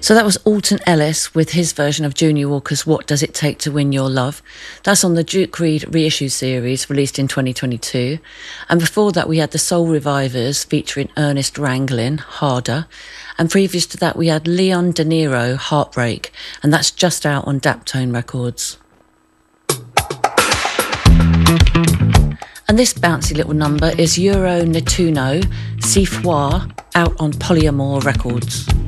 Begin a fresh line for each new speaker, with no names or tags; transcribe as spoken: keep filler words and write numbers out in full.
So that was Alton Ellis with his version of Junior Walker's What Does It Take to Win Your Love? That's on the Duke Reid reissue series released in twenty twenty-two. And before that we had the Soul Revivers featuring Ernest Ranglin, Harder. And previous to that we had Leon De Niro, Heartbreak. And that's just out on Daptone Records. And this bouncy little number is Euro Netuno, Sifwa, out on Polyamore Records.